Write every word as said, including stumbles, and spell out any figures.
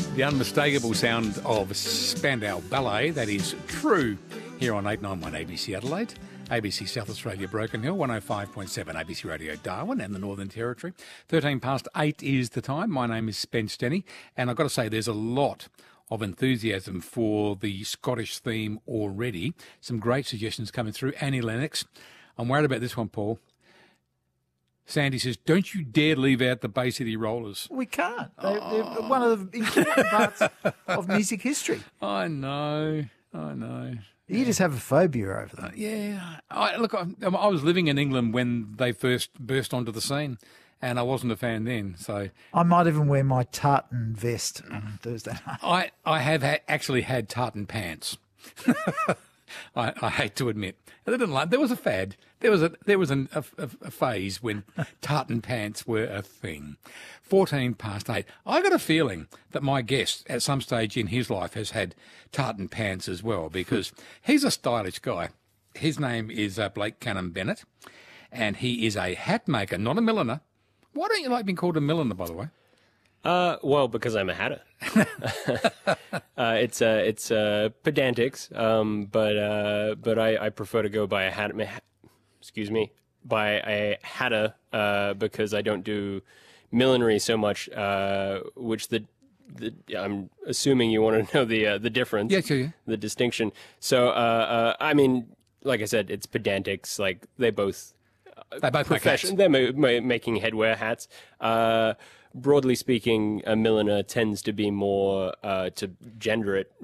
The unmistakable sound of Spandau Ballet, that is true, here on eight ninety-one A B C Adelaide, A B C South Australia Broken Hill, one oh five point seven A B C Radio Darwin and the Northern Territory. thirteen past eight is the time. My name is Spence Denny, and I've got to say there's a lot of enthusiasm for the Scottish theme already. Some great suggestions coming through. Annie Lennox. I'm worried about this one, Paul. Sandy says, don't you dare leave out the Bay City Rollers. We can't. They, They're one of the important parts of music history. I know. I know. You just have a phobia over them. Uh, yeah. I, look, I, I was living in England when they first burst onto the scene, and I wasn't a fan then. So I might even wear my tartan vest on Thursday night. I, I have ha- actually had tartan pants. I, I hate to admit. I didn't like, there was a fad. There was a there was an, a, a phase when tartan pants were a thing. fourteen past eight. I got a feeling that my guest at some stage in his life has had tartan pants as well, because he's a stylish guy. His name is uh, Blake Cannon Bennett, and he is a hat maker, not a milliner. Why don't you like being called a milliner, by the way? Uh, well, because I'm a hatter. uh, it's uh, it's uh, pedantics, um, but uh, but I, I prefer to go by a hat. Excuse me, by a hatter uh, because I don't do millinery so much. Uh, which the, the I'm assuming you want to know the uh, the difference. Yeah, yeah. The distinction. So uh, uh, I mean, like I said, it's pedantics. Like they both. They both make hats. They're ma- ma- making headwear hats. Uh, broadly speaking, a milliner tends to be more, uh, to gender it,